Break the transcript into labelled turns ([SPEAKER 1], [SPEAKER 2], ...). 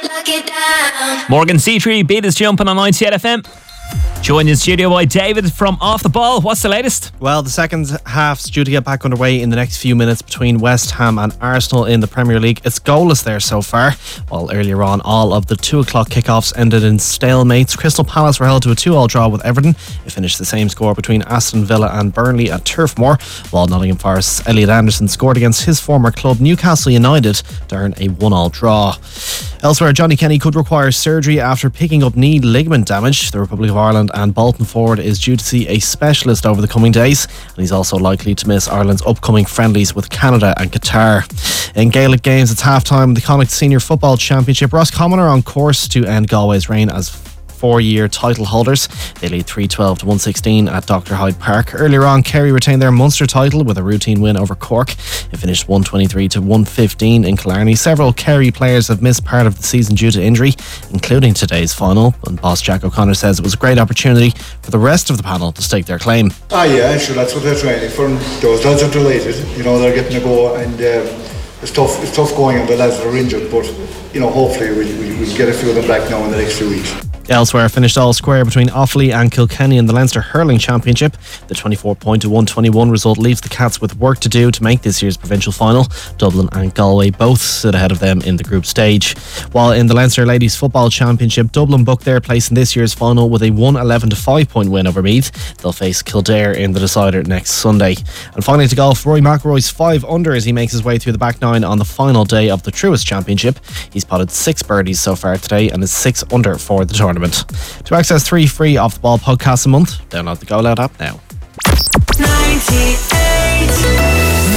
[SPEAKER 1] Morgan C3 beat us jumping on 98 FM. Joined in studio by David from Off the Ball. What's the latest?
[SPEAKER 2] Well, the second half's due to get back underway in the next few minutes between West Ham and Arsenal in the Premier League. It's goalless there so far, while earlier on all of the 2 o'clock kickoffs ended in stalemates. Crystal Palace were held to a 2-2 draw with Everton. It finished the same score between Aston Villa and Burnley at Turf Moor, while Nottingham Forest's Elliot Anderson scored against his former club Newcastle United to earn a 1-1 draw. Elsewhere, Johnny Kenny could require surgery after picking up knee ligament damage. The Republic of Ireland and Bolton forward is due to see a specialist over the coming days, and he's also likely to miss Ireland's upcoming friendlies with Canada and Qatar. In Gaelic games, it's half-time in the Connacht Senior Football Championship. Roscommon are on course to end Galway's reign as 4-year title holders. They lead 3-12 to 116 at Dr. Hyde Park. Earlier on, Kerry retained their Munster title with a routine win over Cork. It finished 123 to 115 in Killarney. Several Kerry players have missed part of the season due to injury, including today's final, and boss Jack O'Connor says it was a great opportunity for the rest of the panel to stake their claim.
[SPEAKER 3] Yeah, sure, that's what they're training for. Those lads are delighted, they're getting a go, and it's tough going on the lads that are injured, but hopefully we'll get a few of them back now in the next few weeks.
[SPEAKER 2] Elsewhere, finished all square between Offaly and Kilkenny in the Leinster Hurling Championship. The 24-point to 121 result leaves the Cats with work to do to make this year's provincial final. Dublin and Galway both sit ahead of them in the group stage. While in the Leinster Ladies Football Championship, Dublin booked their place in this year's final with a 111 to 5-point win over Meath. They'll face Kildare in the decider next Sunday. And finally to golf, Rory McIlroy's 5 under as he makes his way through the back nine on the final day of the Truist Championship. He's potted 6 birdies so far today and is 6 under for the tournament. To access 3 free Off the Ball podcasts a month, download the Go Loud app now.
[SPEAKER 4] 98